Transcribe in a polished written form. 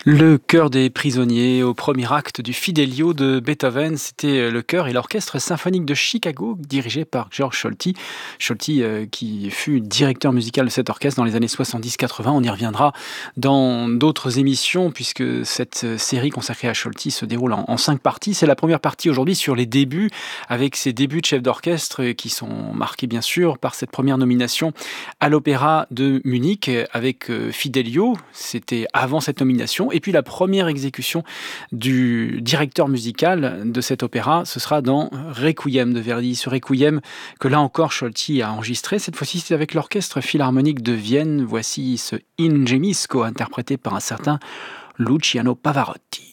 Le chœur des prisonniers au premier acte du Fidelio de Beethoven, c'était le chœur et l'orchestre symphonique de Chicago dirigé par George Solti. Solti qui fut directeur musical de cet orchestre dans les années 70-80. On y reviendra dans d'autres émissions puisque cette série consacrée à Solti se déroule en 5 parties. C'est la première partie aujourd'hui sur les débuts avec ses débuts de chef d'orchestre qui sont marqués bien sûr par cette première nomination à l'Opéra de Munich avec Fidelio. C'était avant cette nomination. Et puis la première exécution du directeur musical de cet opéra, ce sera dans Requiem de Verdi. Ce Requiem que là encore Solti a enregistré. Cette fois-ci, c'est avec l'Orchestre Philharmonique de Vienne. Voici ce In Gemisco interprété par un certain Luciano Pavarotti.